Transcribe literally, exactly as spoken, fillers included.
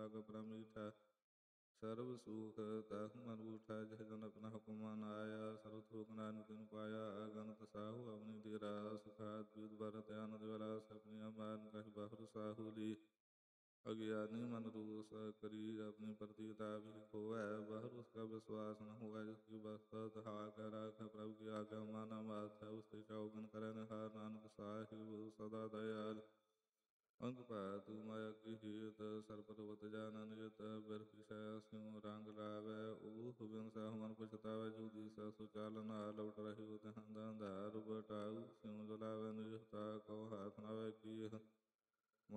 ਲਗ ਪ੍ਰਮੀਠਾ। ਸਰਬ ਸੂਖ ਤਾਹੁ ਮਨ ਬੂਠਾ। ਜਹ ਜਨ ਆਪਣਾ ਹੁਕਮ ਮਨ ਆਇਆ। ਸਰਬ ਥੋਕ ਨਾਨਕ ਤਿਨ ਪਾਇਆ। ਅਗਨਤ ਸਾਹੂ ਅਵਨੀ ਤੇਰਾ। ਸੁਖਾਤ ਬੀਤ ਭਰਤ ਆਨੰਦ ਵਾਲਾ। ਸਪਨੀਆਂ ਮਾਰਨ ਕਹਿ ਬਾਹੁਰ ਸਾਹੂ ਲੀ। ਅਗਿਆਨੀ ਮਨ ਰੋਸ ਕਰੀ। ਆਪਣੀ ਪ੍ਰਤੀਤਾ ਵੀ ਖੋਵੈ। ਬਾਹੁਰ ਉਸਕਾ ਵਿਸ਼ਵਾਸ ਨ ਹੋਵੈ। ਜਿਸਕੀ ਬਸਤ ਹਾਕ ਰਾਖ। ਪ੍ਰਭੁ ਕੀ ਆਗਿਆ ਮਾਨਾ ਮਾਥ। ਉਸਤੇ ਚੌਗਨ ਕਰੈ ਨਿਹਾਰ। ਨਾਨਕ ਸਾਹਿਬ ਸਦਾ ਦਇਆਲ। ਅੰਗ ਭੈ ਤੂ ਮਾਇਆ ਕੀ ਹੀਤ। ਸਰਪਰਵਤ ਜਾਨਨ ਜਿਤ। ਬਿਰਖ ਛਾਇਆ ਸਿਉ ਰੰਗ ਲਾਵੈ। ਊਹ ਬਿਨ ਸਾਹੂ ਮਨ ਪਛਤਾਵੈ। ਜੋ ਦੀਸੈ ਸੋ ਚਾਲ ਨਾ। ਲਵਟ ਰਹਿਓ ਤਿਹੁ ਅੰਧ ਅੰਧਾਰ। ਬਟਾਊ ਸਿਉ ਜਲਾਵੈ ਨਿਜ ਤਾ। ਕਉ ਹਾਥ ਨਾਵੈ ਕੀਹ।